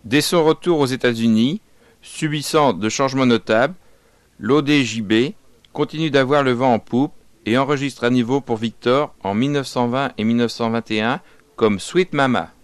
Dès son retour aux États-Unis, subissant de changements notables, l'ODJB continue d'avoir le vent en poupe et enregistre à niveau pour Victor en 1920 et 1921 comme Sweet Mama.